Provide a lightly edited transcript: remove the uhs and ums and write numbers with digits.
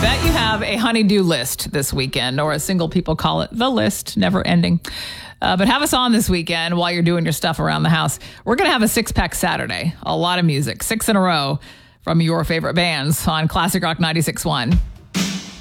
Bet you have a honeydew list this weekend, or as single people call it, the list, never ending. But have us on this weekend while you're doing your stuff around the house. We're going to have a six-pack Saturday. A lot of music, 6 in a row from your favorite bands on Classic Rock 96.1.